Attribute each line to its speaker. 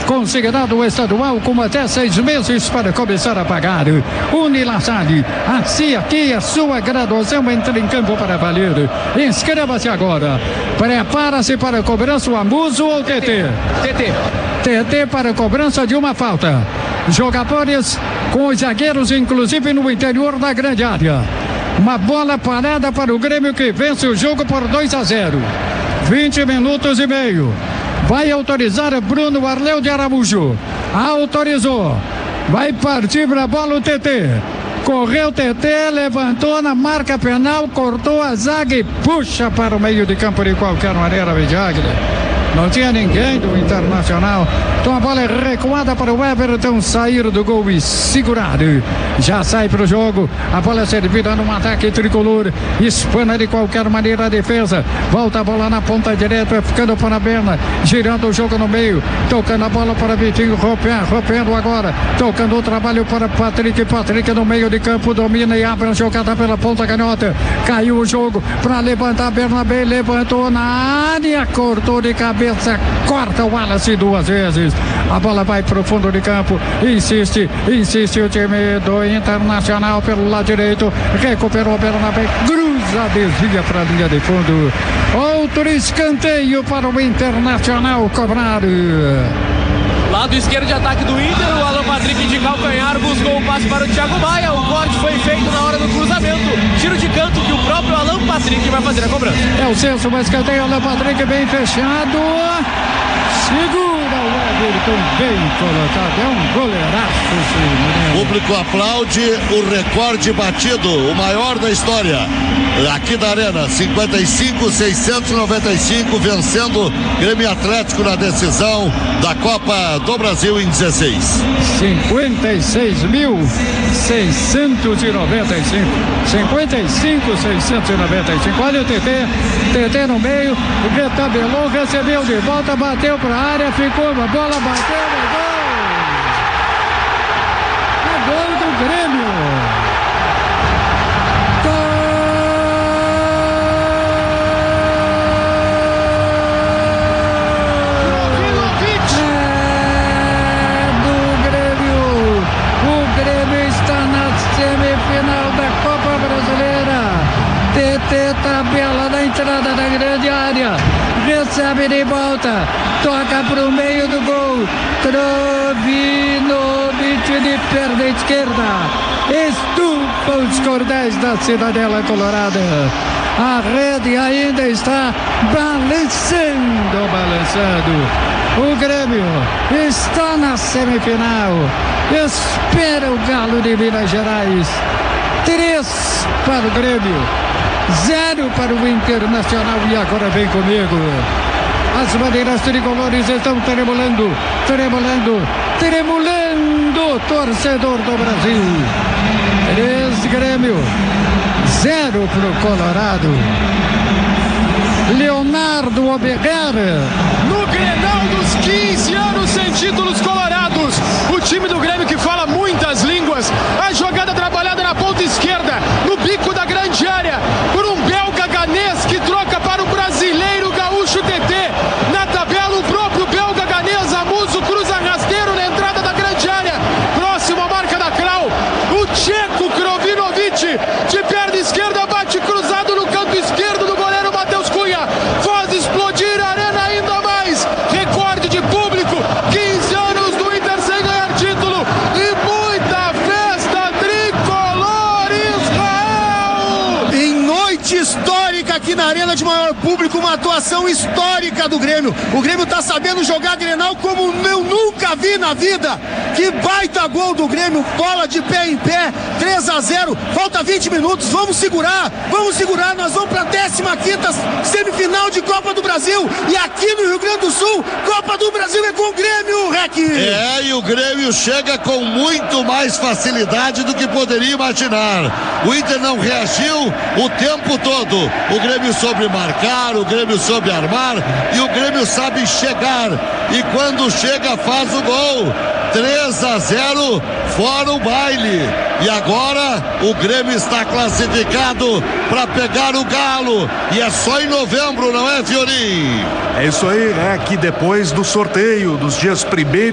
Speaker 1: considerado estadual com até 6 meses para começar a pagar. Unilassale, assim aqui a sua graduação entra em campo para valer. Inscreva-se agora. Prepara-se para a cobrança o Amuso ou TT? TT para a cobrança de uma falta. Jogadores com os zagueiros, inclusive no interior da grande área. Uma bola parada para o Grêmio que vence o jogo por 2-0. 20 minutos e meio. Vai autorizar Bruno Arleu de Araújo. Autorizou. Vai partir para a bola o TT. Correu TT, levantou na marca penal, cortou a zaga e puxa para o meio de campo de qualquer maneira, Vidiagre. Não tinha ninguém do Internacional. Então a bola é recuada para o Everton sair do gol e segurar. Já sai para o jogo. A bola é servida num ataque tricolor. Espana de qualquer maneira a defesa. Volta a bola na ponta direita, ficando para a Berna. Girando o jogo no meio. Tocando a bola para Vitinho. Rompendo agora. Tocando o trabalho para Patrick. Patrick no meio de campo. Domina e abre a jogada pela ponta canhota. Caiu o jogo para levantar. Bernabé levantou na área. Cortou de cabeça. Corta o Wallace 2 vezes. A bola vai para o fundo de campo. Insiste o time do Internacional pelo lado direito. Recuperou o Bernabé. Cruza, desvia para a linha de fundo. Outro escanteio para o Internacional cobrar.
Speaker 2: Lado esquerdo de ataque do Inter, o Alan Patrick de calcanhar buscou o passe para o Thiago Maia. O corte foi feito na hora do cruzamento. Tiro de canto que o próprio Alan Patrick vai fazer a cobrança.
Speaker 1: É o Celso, mas escanteio, Alan Patrick bem fechado. Segura o Everton, bem colocado. É um goleiraço, sim.
Speaker 3: O público aplaude o recorde batido, o maior da história. Aqui da Arena, 55.695, vencendo Grêmio Atlético na decisão da Copa do Brasil em 16.
Speaker 1: 56.695. 55.695. Olha o TT no meio, retabelou, recebeu de volta, bateu para a área, ficou, a bola bateu, é gol do Grêmio. Tabela da entrada da grande área, recebe de volta, toca para o meio do gol, Krovinovic de perna esquerda, estufa os cordéis da Cidadela Colorada. A rede ainda está balançando. O Grêmio está na semifinal, espera o Galo de Minas Gerais. 3 para o Grêmio, 0 para o Internacional. E agora vem comigo. As bandeiras tricolores estão tremulando. Torcedor do Brasil. 3 Grêmio, 0 para o Colorado. Leonardo Oberger.
Speaker 4: No Grenal dos 15 anos sem títulos colorados, o time do Grêmio que fala muitas línguas. A jogada trabalhada na ponta esquerda, no bico da grande área, por um belga ganês que troca para o brasileiro gaúcho TT. Na tabela, o próprio belga ganês Amuso cruza rasteiro na entrada da grande área, próximo à marca da Krau. O tcheco Krovinovic de perna esquerda bate cruzado no canto esquerdo do goleiro Matheus Cunha, faz explodir a arena ainda mais. Recorde de público, 15 anos do Inter sem ganhar título e muita festa tricolor Israel.
Speaker 5: Em noite histórica aqui na arena de maior público, uma atuação histórica do Grêmio. O Grêmio tá sabendo jogar Grenal como eu nunca vi na vida. Que baita gol do Grêmio, bola de pé em pé, 3-0, falta 20 minutos, vamos segurar, nós vamos para a 15ª semifinal de Copa do Brasil, e aqui no Rio Grande do Sul, Copa do Brasil é com o Grêmio, Rec!
Speaker 3: E o Grêmio chega com muito mais facilidade do que poderia imaginar. O Inter não reagiu o tempo todo, o Grêmio soube marcar, o Grêmio soube armar, e o Grêmio sabe chegar, e quando chega faz o gol. 3-0, fora o baile. E agora o Grêmio está classificado para pegar o Galo. E é só em novembro, não é, Fiorim?
Speaker 6: É isso aí, né? Que depois do sorteio dos dias 1º